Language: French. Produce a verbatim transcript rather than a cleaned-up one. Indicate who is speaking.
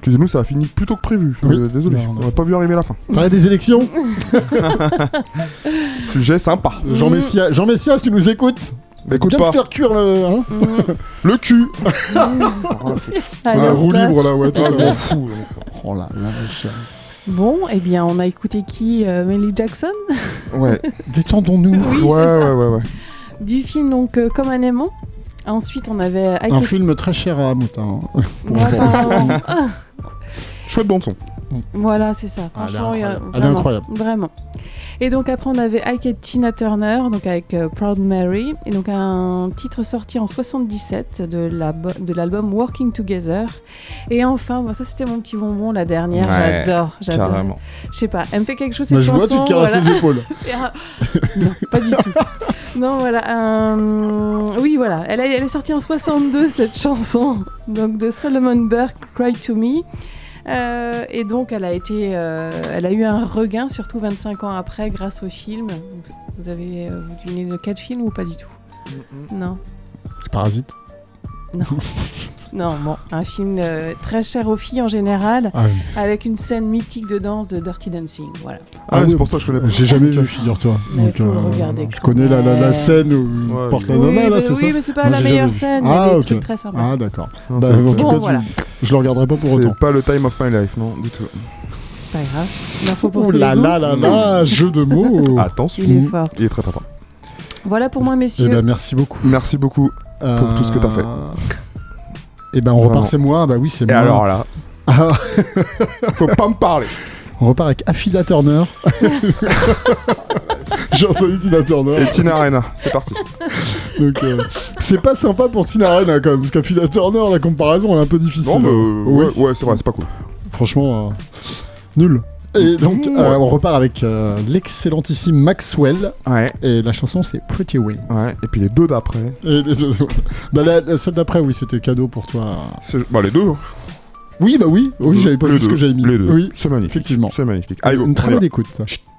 Speaker 1: Excusez-nous, ça a fini plus tôt que prévu.
Speaker 2: Oui.
Speaker 1: Euh, désolé,
Speaker 2: Non, non.
Speaker 1: on n'a pas vu arriver la fin.
Speaker 2: Parler des élections.
Speaker 1: Sujet sympa.
Speaker 2: Jean Messia, Jean Messia, si tu nous écoutes,
Speaker 1: Écoute
Speaker 2: viens
Speaker 1: pas.
Speaker 2: de faire cuire le, hein,
Speaker 1: Mm. Le cul.
Speaker 3: Allez,
Speaker 2: un
Speaker 3: on
Speaker 2: roue
Speaker 3: se lâche.
Speaker 2: libre là, ouais, toi,
Speaker 1: Ah,
Speaker 2: là.
Speaker 1: m'en fous.
Speaker 2: Oh là, là, vache.
Speaker 3: Bon, eh bien, on a écouté qui euh, Millie Jackson
Speaker 1: Ouais.
Speaker 2: Détendons-nous.
Speaker 3: Oui,
Speaker 1: ouais,
Speaker 3: c'est ça.
Speaker 1: ouais, ouais, ouais.
Speaker 3: Du film, donc, euh, Comme un aimant. Ensuite, on avait... I
Speaker 2: Un
Speaker 3: Can-
Speaker 2: film très cher à Moutin.
Speaker 3: Ouais, apparemment. Ah,
Speaker 1: Chouette bande son.
Speaker 3: voilà, c'est ça.
Speaker 2: Ah, elle est
Speaker 3: Franchement, il y a-
Speaker 2: incroyable. Elle est
Speaker 3: vraiment,
Speaker 2: incroyable.
Speaker 3: Vraiment. Et donc après, on avait I Get Tina Turner, donc avec euh, Proud Mary, et donc un titre sorti en soixante-dix-sept de, la bo- de l'album Working Together. Et enfin, bon, ça c'était mon petit bonbon, la dernière.
Speaker 1: Ouais,
Speaker 3: j'adore, j'adore.
Speaker 1: Carrément.
Speaker 3: Je sais pas, elle me fait quelque chose cette
Speaker 2: Bah, je vois,
Speaker 3: chanson.
Speaker 2: tu te caresses
Speaker 3: voilà.
Speaker 2: les épaules.
Speaker 3: Et un- Non, pas du tout. Non, voilà. un- Oui, voilà. Elle, a- elle est sortie en soixante-deux, cette chanson. Donc, de Solomon Burke, Cry to Me. Euh, et donc, elle a, été, euh, elle a eu un regain, surtout vingt-cinq ans après, grâce au film. Donc, vous avez euh, vous devinez lequel film ou pas du tout? Non.
Speaker 2: Parasite.
Speaker 3: Non. Non, bon, un film euh, très cher aux filles en général,
Speaker 2: Ah, oui.
Speaker 3: avec une scène mythique de danse de Dirty Dancing. Voilà.
Speaker 1: Ah,
Speaker 2: Ah
Speaker 1: oui,
Speaker 2: oui,
Speaker 1: c'est pour ça que je connais pas.
Speaker 2: J'ai jamais vu, figure-toi.
Speaker 3: Mais
Speaker 2: Donc,
Speaker 3: faut le regarder
Speaker 2: je
Speaker 3: quand
Speaker 2: connais la, la, la
Speaker 3: même.
Speaker 2: scène où il
Speaker 1: Ouais,
Speaker 2: porte
Speaker 1: oui.
Speaker 2: la nana, là,
Speaker 3: mais,
Speaker 2: c'est ça
Speaker 3: oui, mais c'est pas
Speaker 2: Moi,
Speaker 3: la
Speaker 2: j'ai
Speaker 3: meilleure
Speaker 2: jamais vu.
Speaker 3: scène,
Speaker 2: Ah,
Speaker 3: mais des
Speaker 2: ok.
Speaker 3: trucs très sympas.
Speaker 2: Ah, d'accord.
Speaker 1: Non,
Speaker 2: Bah,
Speaker 1: c'est-
Speaker 2: en tout
Speaker 3: Bon,
Speaker 2: cas, tu-
Speaker 3: voilà.
Speaker 2: je le regarderai pas pour autant.
Speaker 1: C'est pas le time of my life, non, du tout.
Speaker 3: C'est pas grave. L'info pour
Speaker 2: Oh
Speaker 3: tous les
Speaker 2: là
Speaker 3: goûts.
Speaker 2: là là là, jeu de mots.
Speaker 1: Attention.
Speaker 3: Il est fort.
Speaker 1: Il est très très fort.
Speaker 3: Voilà pour moi,
Speaker 2: Eh
Speaker 3: messieurs.
Speaker 2: ben, merci beaucoup.
Speaker 1: Merci beaucoup. pour tout ce que t'as fait.
Speaker 2: Et ben, on
Speaker 1: Vraiment.
Speaker 2: repart, c'est moi. Bah oui, c'est
Speaker 1: Et
Speaker 2: moi.
Speaker 1: alors là,
Speaker 2: Ah,
Speaker 1: faut pas me parler.
Speaker 2: on repart avec Affida Turner. J'ai entendu Tina Turner.
Speaker 1: Et Tina Arena, c'est parti.
Speaker 2: Donc, euh, c'est pas sympa pour Tina Arena quand même, parce qu'Affida Turner, la comparaison elle est un peu difficile.
Speaker 1: Non, mais
Speaker 2: Oui.
Speaker 1: euh, ouais, ouais, c'est vrai, c'est pas cool.
Speaker 2: Franchement, euh, nul. Et donc,
Speaker 1: Mmh,
Speaker 2: euh,
Speaker 1: ouais.
Speaker 2: on repart avec euh, l'excellentissime Maxwell.
Speaker 1: Ouais,
Speaker 2: Et la chanson, c'est Pretty Wings.
Speaker 1: ouais. Et puis les deux d'après.
Speaker 2: Et les- bah, la, la seule d'après, oui, c'était cadeau pour toi.
Speaker 1: c'est- Bah, les deux.
Speaker 2: Oui, bah oui, oui, j'avais pas
Speaker 1: Les
Speaker 2: vu ce
Speaker 1: deux,
Speaker 2: que j'avais mis.
Speaker 1: Les deux.
Speaker 2: Oui,
Speaker 1: C'est magnifique.
Speaker 2: effectivement.
Speaker 1: C'est magnifique. Allez, go,
Speaker 2: Une
Speaker 1: on
Speaker 2: très
Speaker 1: y va.
Speaker 2: bonne écoute. Ça.